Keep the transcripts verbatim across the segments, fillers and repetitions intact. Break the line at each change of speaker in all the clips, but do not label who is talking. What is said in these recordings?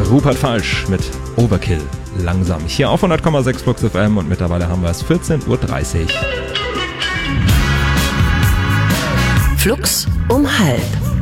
Rupert Falsch mit Overkill. Langsam. Hier auf hundert Komma sechs Flux F M und mittlerweile haben wir es vierzehn Uhr dreißig.
Flux um halb.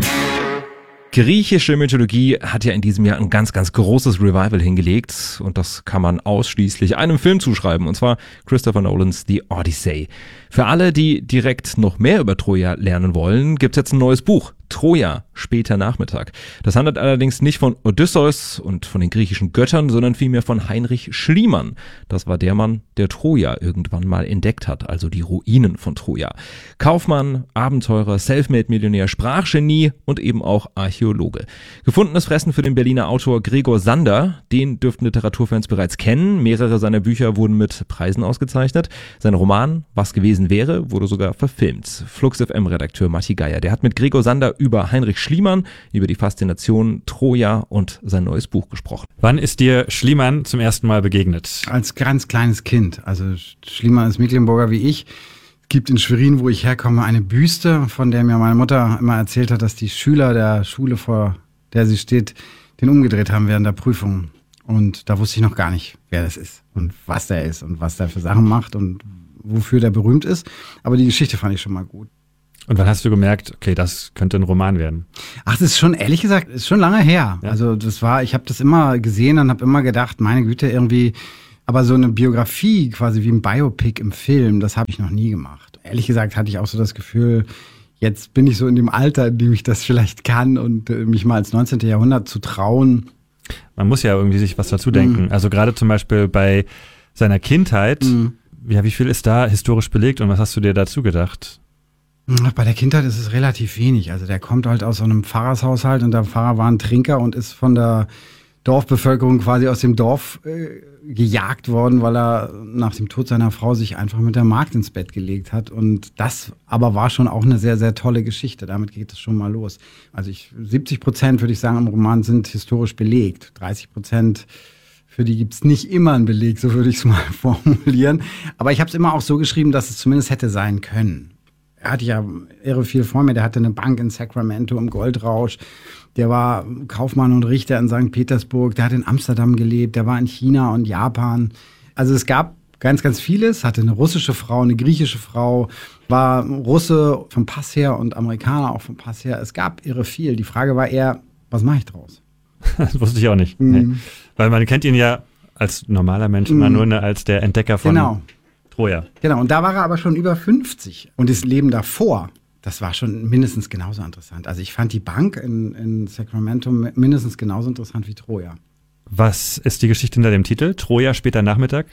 Griechische Mythologie hat ja in diesem Jahr ein ganz, ganz großes Revival hingelegt und das kann man ausschließlich einem Film zuschreiben, und zwar Christopher Nolans The Odyssey. Für alle, die direkt noch mehr über Troja lernen wollen, gibt's jetzt ein neues Buch, Troja, später Nachmittag. Das handelt allerdings nicht von Odysseus und von den griechischen Göttern, sondern vielmehr von Heinrich Schliemann. Das war der Mann, der Troja irgendwann mal entdeckt hat, also die Ruinen von Troja. Kaufmann, Abenteurer, Selfmade-Millionär, Sprachgenie und eben auch Archäologe. Gefundenes Fressen für den Berliner Autor Gregor Sander, den dürften Literaturfans bereits kennen. Mehrere seiner Bücher wurden mit Preisen ausgezeichnet. Sein Roman Was gewesen wäre, wurde sogar verfilmt. Flux F M-Redakteur Matti Geier, der hat mit Gregor Sander über Heinrich Schliemann, über die Faszination Troja und sein neues Buch gesprochen.
Wann ist dir Schliemann zum ersten Mal begegnet?
Als ganz kleines Kind. Also Schliemann ist Mecklenburger wie ich. Es gibt in Schwerin, wo ich herkomme, eine Büste, von der mir meine Mutter immer erzählt hat, dass die Schüler der Schule, vor der sie steht, den umgedreht haben während der Prüfung. Und da wusste ich noch gar nicht, wer das ist und was der ist und was der für Sachen macht und wofür der berühmt ist. Aber die Geschichte fand ich schon mal gut.
Und wann hast du gemerkt, okay, das könnte ein Roman werden?
Ach, das ist schon, ehrlich gesagt, ist schon lange her.
Ja.
Also das war, ich habe das immer gesehen und habe immer gedacht, meine Güte, irgendwie, aber so eine Biografie, quasi wie ein Biopic im Film, das habe ich noch nie gemacht. Ehrlich gesagt hatte ich auch so das Gefühl, jetzt bin ich so in dem Alter, in dem ich das vielleicht kann und äh, mich mal ins neunzehnten Jahrhundert zu trauen.
Man muss ja irgendwie sich was dazu denken.
Mhm.
Also gerade zum Beispiel bei seiner Kindheit,
Mhm.
ja, wie viel ist da historisch belegt und was hast du dir dazu gedacht?
Bei der Kindheit ist es relativ wenig. Also der kommt halt aus so einem Pfarrershaushalt und der Pfarrer war ein Trinker und ist von der Dorfbevölkerung quasi aus dem Dorf äh, gejagt worden, weil er nach dem Tod seiner Frau sich einfach mit der Magd ins Bett gelegt hat. Und das aber war schon auch eine sehr, sehr tolle Geschichte. Damit geht es schon mal los. Also ich, siebzig Prozent würde ich sagen im Roman sind historisch belegt. dreißig Prozent für die gibt's nicht immer einen Beleg, so würde ich es mal formulieren. Aber ich habe es immer auch so geschrieben, dass es zumindest hätte sein können. Er hatte ja irre viel vor mir. Der hatte eine Bank in Sacramento im Goldrausch. Der war Kaufmann und Richter in Sankt Petersburg. Der hat in Amsterdam gelebt. Der war in China und Japan. Also es gab ganz, ganz vieles. Hatte eine russische Frau, eine griechische Frau. War Russe vom Pass her und Amerikaner auch vom Pass her. Es gab irre viel. Die Frage war eher, was mache ich draus?
Das wusste ich auch nicht.
Mhm.
Nee. Weil man kennt ihn ja als normaler Mensch
Mhm.
immer nur ne, als der Entdecker von
Genau.
Troja.
Genau, und da war er aber schon über fünfzig. Und das Leben davor, das war schon mindestens genauso interessant. Also ich fand die Bank in, in Sacramento mindestens genauso interessant wie Troja.
Was ist die Geschichte hinter dem Titel? Troja, später Nachmittag?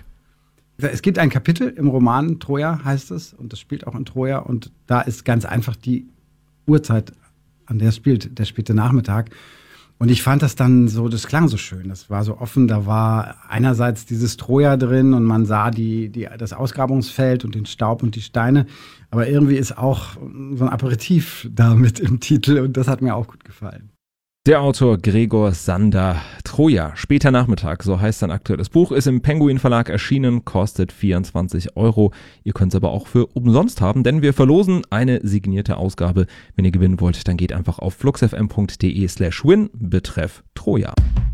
Es gibt ein Kapitel im Roman, Troja heißt es, und das spielt auch in Troja. Und da ist ganz einfach die Uhrzeit, an der es spielt, der späte Nachmittag. Und ich fand das dann so, das klang so schön, das war so offen, da war einerseits dieses Troja drin und man sah die, die, das Ausgrabungsfeld und den Staub und die Steine, aber irgendwie ist auch so ein Aperitif da mit im Titel und das hat mir auch gut gefallen.
Der Autor Gregor Sander, Troja, später Nachmittag, so heißt sein aktuelles Buch, ist im Penguin Verlag erschienen, kostet vierundzwanzig Euro. Ihr könnt es aber auch für umsonst haben, denn wir verlosen eine signierte Ausgabe. Wenn ihr gewinnen wollt, dann geht einfach auf fluxfm punkt de slash win, betreff Troja.